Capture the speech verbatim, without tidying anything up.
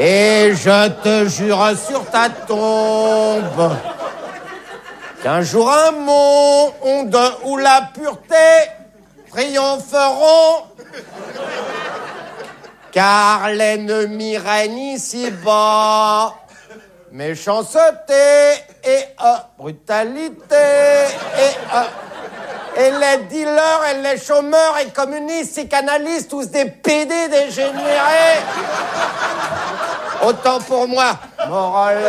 Et je te jure sur ta tombe qu'un jour un monde où la pureté triompheront, car l'ennemi règne ici-bas. Méchanceté et euh, brutalité et euh, et les dealers et les chômeurs et communistes, psychanalystes, tous des P D dégénérés. Autant pour moi. Morale.